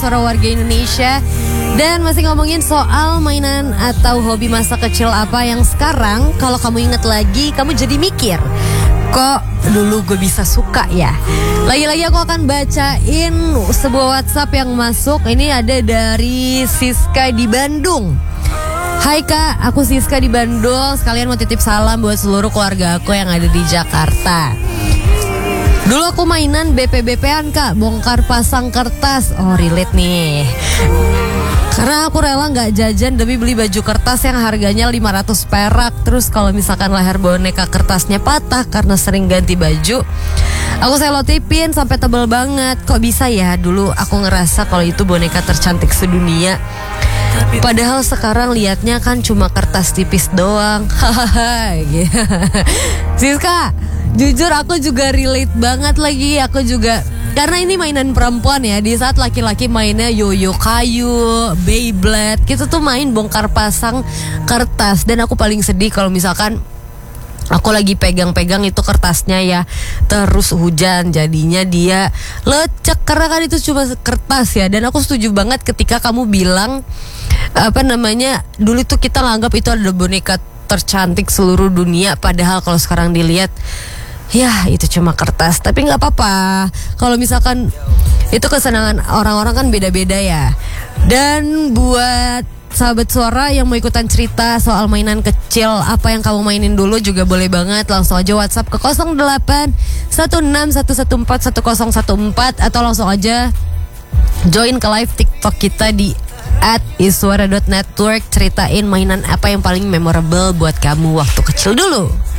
Suara warga Indonesia. Dan masih ngomongin soal mainan atau hobi masa kecil apa yang sekarang kalau kamu inget lagi kamu jadi mikir, kok dulu gue bisa suka ya. Lagi-lagi aku akan bacain sebuah WhatsApp yang masuk. Ini ada dari Siska di Bandung. Hai Kak, aku Siska di Bandung. Sekalian mau titip salam buat seluruh keluarga aku yang ada di Jakarta. Dulu aku mainan BP-BP-an Kak, bongkar pasang kertas. Oh relate nih. Karena aku rela gak jajan demi beli baju kertas yang harganya 500 perak. Terus kalau misalkan leher boneka kertasnya patah karena sering ganti baju, aku selotipin sampai tebel banget. Kok bisa ya, dulu aku ngerasa kalau itu boneka tercantik sedunia. Padahal sekarang liatnya kan cuma kertas tipis doang. Hahaha. Siska, jujur aku juga relate banget lagi. Aku juga, karena ini mainan perempuan ya. Di saat laki-laki mainnya yoyo kayu, Beyblade, kita tuh main bongkar pasang kertas. Dan aku paling sedih kalau misalkan aku lagi pegang-pegang itu kertasnya ya, terus hujan, jadinya dia lecek karena kan itu cuma kertas ya. Dan aku setuju banget ketika kamu bilang dulu tuh kita nganggap itu ada boneka tercantik seluruh dunia. Padahal kalau sekarang dilihat, ya itu cuma kertas. Tapi gak apa-apa, kalau misalkan itu kesenangan orang-orang kan beda-beda ya. Dan buat sahabat suara yang mau ikutan cerita soal mainan kecil apa yang kamu mainin dulu juga boleh banget. Langsung aja WhatsApp ke 08161141141014 atau langsung aja join ke live TikTok kita di @iswara.network. Ceritain mainan apa yang paling memorable buat kamu waktu kecil dulu.